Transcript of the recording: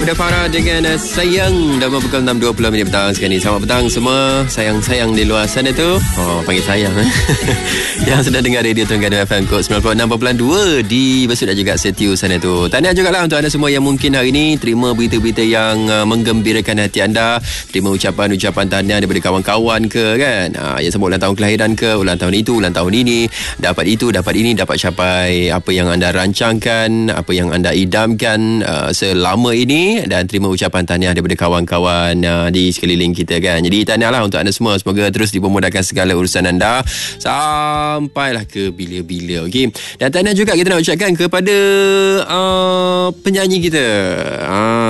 Daripada Farah dengan Sayang. Dah pukul 6.20 petang sekarang ni. Selamat petang semua. Sayang-sayang di luar sana tu. Oh, panggil sayang Yang sedang dengar radio Terengganu FM Kod 96.2 di Besut dan juga Setiu sana tu. Tahniah jugalah untuk anda semua yang mungkin hari ini terima berita-berita yang menggembirakan hati anda. Terima ucapan-ucapan tahniah daripada kawan-kawan ke kan. Yang sebut ulang tahun kelahiran ke, ulang tahun itu, ulang tahun ini, dapat itu, dapat ini, dapat capai apa yang anda rancangkan, apa yang anda idamkan selama ini, dan terima ucapan tahniah daripada kawan-kawan di sekeliling kita kan. Jadi tahniahlah untuk anda semua. Semoga terus dipermudahkan segala urusan anda sampailah ke bila-bila. Okey. Dan tahniah juga kita nak ucapkan kepada penyanyi kita.